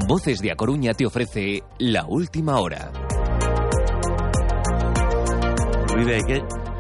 Voces de A Coruña te ofrece La Última Hora. ¿Qué?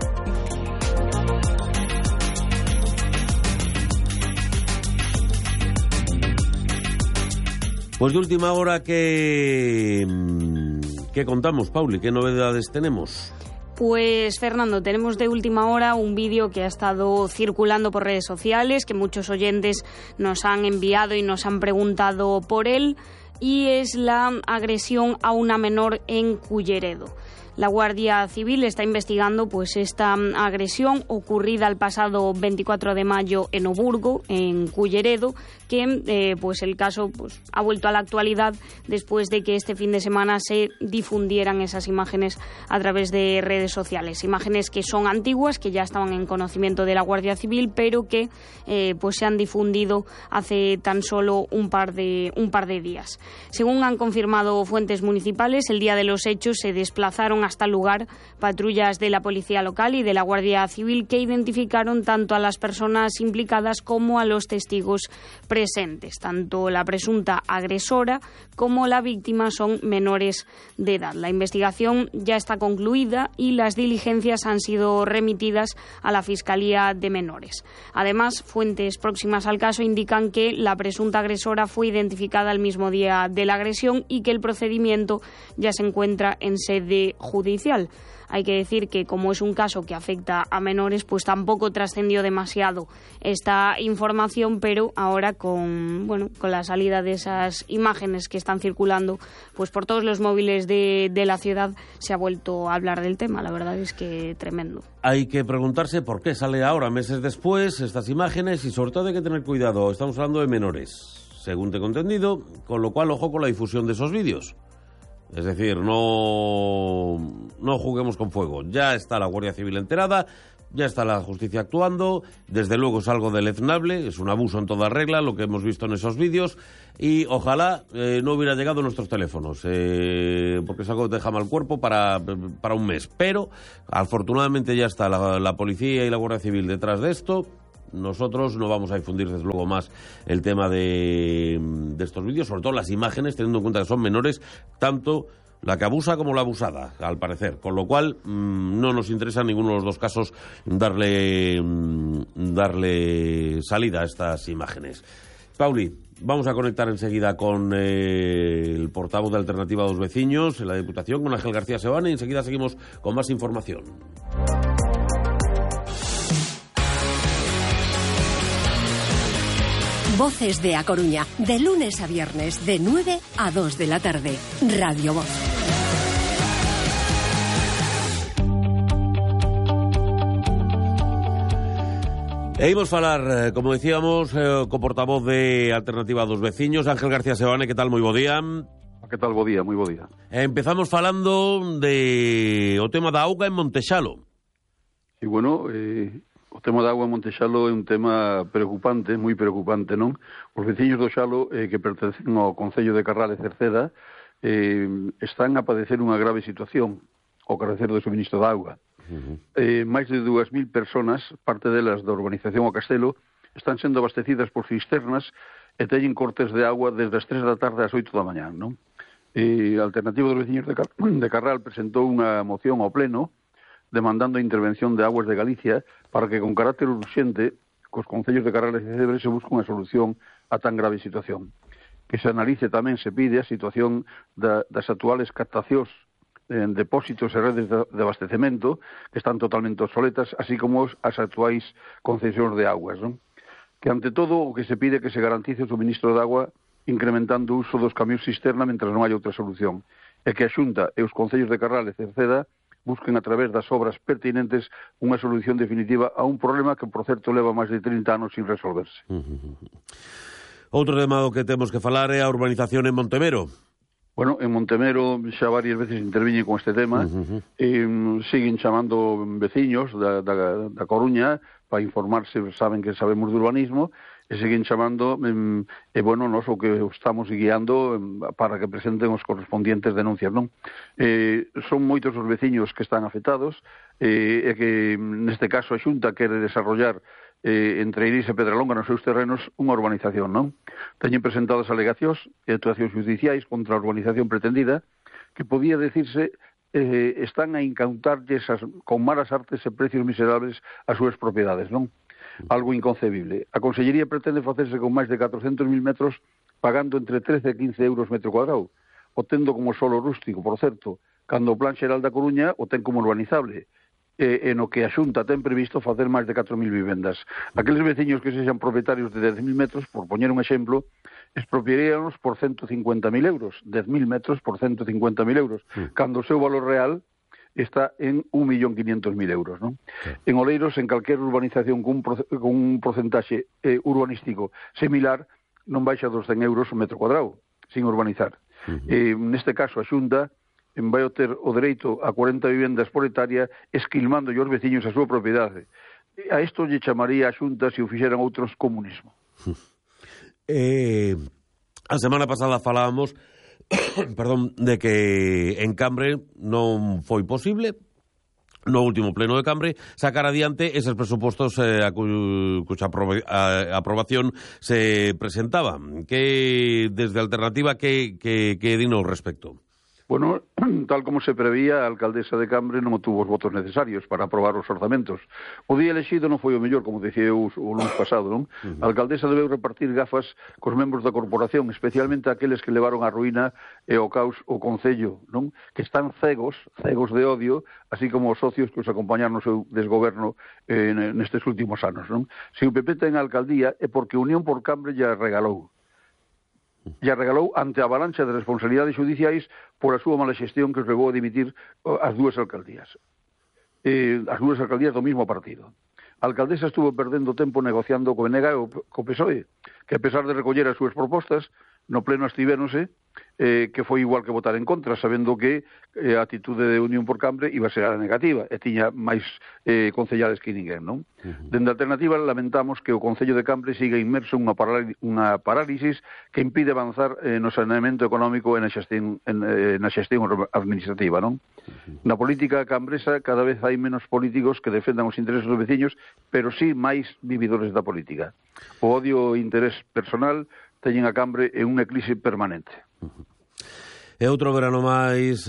Pues de última hora, ¿qué contamos, Pauli? ¿Qué novedades tenemos? Pues, Fernando, tenemos de última hora un vídeo que ha estado circulando por redes sociales, que muchos oyentes nos han enviado y nos han preguntado por él, y es la agresión a una menor en Culleredo. La Guardia Civil está investigando pues esta agresión ocurrida el pasado 24 de mayo en Oburgo, en Culleredo, que pues el caso pues ha vuelto a la actualidad después de que este fin de semana se difundieran esas imágenes a través de redes sociales. Imágenes que son antiguas, que ya estaban en conocimiento de la Guardia Civil, pero que pues se han difundido hace tan solo un par de días. Según han confirmado fuentes municipales, el día de los hechos se desplazaron hasta el lugar patrullas de la Policía Local y de la Guardia Civil que identificaron tanto a las personas implicadas como a los testigos presentes. Tanto la presunta agresora como la víctima son menores de edad. La investigación ya está concluida y las diligencias han sido remitidas a la Fiscalía de Menores. Además, fuentes próximas al caso indican que la presunta agresora fue identificada el mismo día de la agresión y que el procedimiento ya se encuentra en sede judicial. Hay que decir que como es un caso que afecta a menores, pues tampoco trascendió demasiado esta información, pero ahora con la salida de esas imágenes que están circulando pues por todos los móviles de la ciudad, se ha vuelto a hablar del tema. La verdad es que tremendo. Hay que preguntarse por qué sale ahora, meses después, estas imágenes, y sobre todo hay que tener cuidado. Estamos hablando de menores, según tengo entendido, con lo cual ojo con la difusión de esos vídeos. Es decir, no juguemos con fuego. Ya está la Guardia Civil enterada, ya está la justicia actuando. Desde luego es algo deleznable, es un abuso en toda regla lo que hemos visto en esos vídeos. Y ojalá no hubiera llegado a nuestros teléfonos, porque es algo que deja mal cuerpo para un mes. Pero afortunadamente ya está la policía y la Guardia Civil detrás de esto. Nosotros no vamos a difundir, desde luego, más el tema de estos vídeos, sobre todo las imágenes, teniendo en cuenta que son menores, tanto la que abusa como la abusada, al parecer. Con lo cual, no nos interesa en ninguno de los dos casos darle salida a estas imágenes. Pauli, vamos a conectar enseguida con el portavoz de Alternativa a los Veciños en la Diputación, con Ángel García Seoane, y enseguida seguimos con más información. Voces de A Coruña, de lunes a viernes, de 9 a 2 de la tarde. Radio Voz. E imos falar, como decíamos, co portavoz de Alternativa a dos Veciños, Ángel García Seoane. Que tal? Moi bo día. Que tal? Bo día, moi bo día. Empezamos falando de o tema da auga en Montexalo. E bueno, o tema da auga en Montexalo é un tema preocupante, moi preocupante, non? Os veciños do Xalo, que pertencen ao Concello de Carral e Cerceda, están a padecer unha grave situación ao carecer do suministro de auga. Máis de 2.000 personas, parte delas da urbanización ao Castelo, están sendo abastecidas por cisternas e teñen cortes de agua desde as 3 da tarde ás 8 da mañá, non? A Alternativa dos Veciños de Carral presentou unha moción ao Pleno demandando a intervención de Aguas de Galicia para que con carácter urxente cos concellos de Carral e Cebre se busque unha solución a tan grave situación. Que se analice tamén, se pide, a situación das actuales captacións en depósitos e redes de abastecemento que están totalmente obsoletas, así como as actuais concesións de aguas, non? Que ante todo o que se pide é que se garantice o suministro de agua incrementando o uso dos camións cisterna mentras non hai outra solución, e que a Xunta e os concellos de Carral e Cerceda busquen a través das obras pertinentes unha solución definitiva a un problema que, por certo, leva máis de 30 anos sin resolverse. Outro tema do que temos que falar é a urbanización en Montemero. Bueno, en Montemero xa varias veces interviñe con este tema, siguen chamando veciños da Coruña para informarse, saben que sabemos de urbanismo, e siguen chamando, e bueno, nós o que estamos guiando para que presenten os correspondientes denuncias, non? Son moitos os veciños que están afectados, e que neste caso a Xunta quere desarrollar entre Eirís e Pedralonga nos seus terrenos unha urbanización, non? Teñen presentadas alegacións e actuacións judiciais contra a urbanización pretendida que podía decirse están a incautarlles con malas artes e precios miserables as súas propiedades, non? Algo inconcebible. A Consellería pretende facerse con máis de 400.000 metros pagando entre 13 e 15 euros metro cuadrado, o tendo como solo rústico, por certo, cando o Plan Xeral da Coruña o ten como urbanizable, no que a Xunta ten previsto facer máis de 4.000 vivendas. Aqueles veciños que sexan propietarios de 10.000 metros, por poñer un exemplo, expropiaríanos por 150.000 euros, 10.000 metros por 150.000 euros, cando o seu valor real está en 1.500.000 euros, non? En Oleiros, en calquer urbanización con un porcentaxe urbanístico similar, non baixa dos 100 euros o metro cuadrado, sin urbanizar. Neste caso, a Xunta vai ter o dereito a 40 vivendas por hectárea esquilmando os veciños a súa propiedade. A isto lle chamaría a Xunta se o fixeran outros comunismo. A semana pasada falábamos de que en Cambre non foi posible no último pleno de Cambre sacar adiante eses presupostos a cuxa aprobación se presentaba. Que desde Alternativa que dinos respecto? Bueno, tal como se prevía, a alcaldesa de Cambre non obtuvo os votos necesarios para aprobar os orzamentos. O día elexido non foi o mellor, como dicía eu o lunes pasado, non? A alcaldesa debeu repartir gafas cos membros da corporación, especialmente aqueles que levaron a ruína e o caos o Concello, non? Que están cegos de odio, así como os socios que os acompañaron no seu desgoberno nestes últimos anos, non? Se o PP ten a alcaldía é porque Unión por Cambre lle regalou ante a avalancha de responsabilidades judiciais por a súa mala xestión que os levou a dimitir as dúas alcaldías. As dúas alcaldías do mesmo partido. A alcaldesa estuvo perdendo tempo negociando co BNG e co PSOE, que a pesar de recoller as súas propostas, no pleno estivéronse, que foi igual que votar en contra, sabendo que a atitude de Unión por Cambre iba a ser a negativa, e tiña máis concellales que ninguén, non? Dende a Alternativa lamentamos que o Concello de Cambre siga inmerso en unha parálisis que impide avanzar no saneamento económico e na xestión administrativa, non? Na política cambresa cada vez hai menos políticos que defendan os intereses dos veciños, pero sí máis vividores da política. O odio e interés personal teñen a Cambre en unha eclipse permanente. E outro verano máis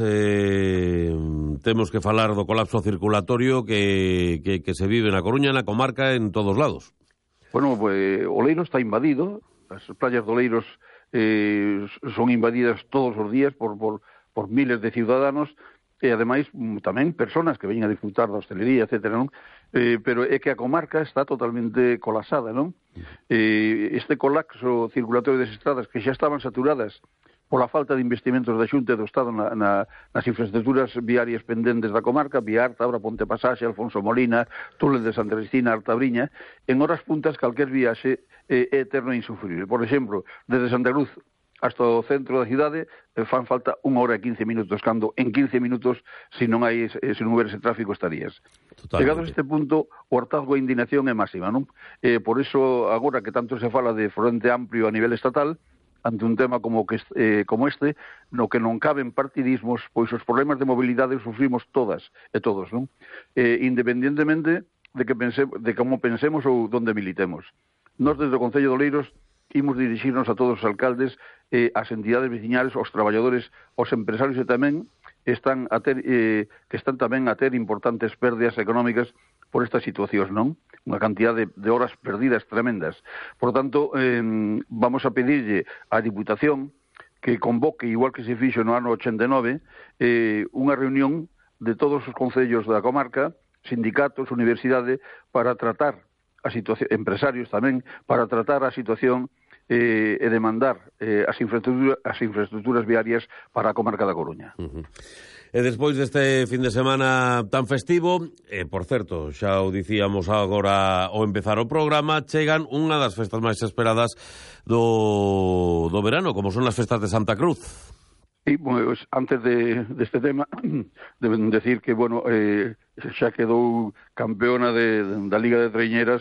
temos que falar do colapso circulatorio que se vive na Coruña, na comarca, en todos lados. Bueno, pues Oleiros está invadido, as playas de Oleiros son invadidas todos os días por miles de ciudadanos e ademais tamén persoas que veñen a disfrutar da hostelería, etcétera, non? Pero é que a comarca está totalmente colapsada, non? Este colapso circulatorio das estradas que xa estaban saturadas pola falta de investimentos da Xunta e do Estado nas infraestructuras viarias pendentes da comarca, Vía Arta, Ponte Pasaxe, Alfonso Molina, Túnel de Santa Cristina, Artabriña, en horas puntas calquer viaxe é eterno e insufrible. Por exemplo, desde Santa Cruz hasta o centro da cidade fan falta 1 hora e 15 minutos, cando en 15 minutos, se non houbera ese tráfico, estarías. Chegados a este punto, o hartazgo e a indignación é máxima, non? Por iso, agora que tanto se fala de frente amplio a nivel estatal, ante un tema como este, no que non caben partidismos, pois os problemas de mobilidade os sufrimos todas e todos, non? Independientemente de como pensemos ou donde militemos. Nós, desde o Concello de Oleiros, imos dirixirnos a todos os alcaldes, as entidades veciñales, os traballadores, os empresarios que tamén están a ter importantes pérdidas económicas por estas situacións, non? Unha cantidad de horas perdidas tremendas. Por tanto, vamos a pedirlle á Diputación que convoque, igual que se fixo no ano 89, unha reunión de todos os concellos da comarca, sindicatos, universidade, para tratar a situación, empresarios tamén, para tratar a situación e demandar as infraestructuras viarias para a comarca da Coruña. E despois deste fin de semana tan festivo, por certo, xa o dicíamos agora ao empezar o programa, chegan unha das festas máis esperadas do verano, como son as festas de Santa Cruz. E, pues, antes deste tema, deben decir que, bueno, xa quedou campeona da Liga de Traiñeras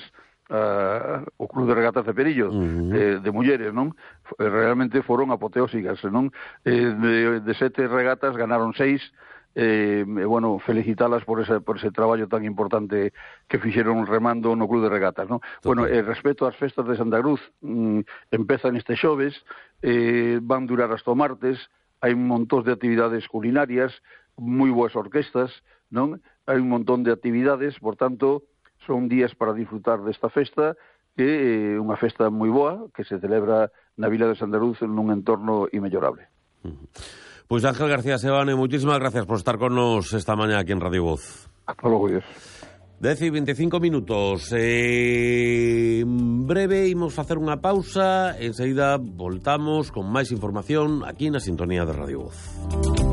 o Club de Regatas de Perillo, de mulleres, non? Realmente foron apoteósicas, non? De 7 regatas ganaron 6, bueno, felicitalas por ese traballo tan importante que fixeron remando no Club de Regatas, non? Bueno, respecto ás festas de Santa Cruz, empezan este xoves, van durar hasta o martes, hai un montón de actividades culinarias, moi boas orquestas, non? Hai un montón de actividades, por tanto, son días para disfrutar desta festa, que é unha festa moi boa, que se celebra na vila de Santa Cruz nun entorno inmellorable. Pues Ángel García Sebane, muchísimas gracias por estar con nos esta mañana aquí en Radio Voz. Hasta logo, Dios. 10:25 minutos. En breve imos facer unha pausa, enseguida voltamos con máis información aquí na sintonía de Radio Voz.